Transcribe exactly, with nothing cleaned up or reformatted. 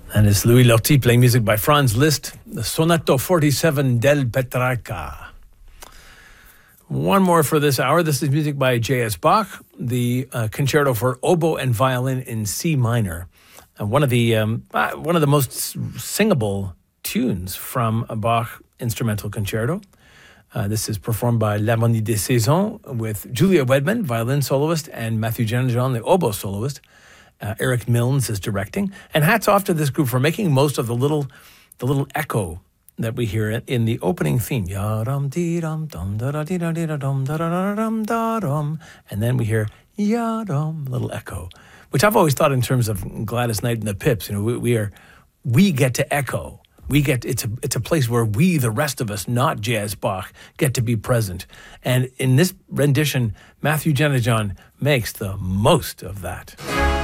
And it's Louis Lortie playing music by Franz Liszt, the Sonato forty-seven del Petrarca. One more for this hour. This is music by J S Bach, the uh, concerto for oboe and violin in C minor. Uh, one of the um, uh, one of the most singable tunes from a Bach instrumental concerto. Uh, this is performed by L'Harmonie des Saisons with Julia Wedman, violin soloist, and Matthew Jenajon, the oboe soloist. Uh, Eric Milnes is directing, and hats off to this group for making most of the little, the little echo that we hear in the opening theme. And then we hear yadam, little echo, which I've always thought in terms of Gladys Knight and the Pips. You know, we, we are, we get to echo. We get it's a it's a place where we, the rest of us, not J S Bach, get to be present. And in this rendition, Matthew Jenajon makes the most of that.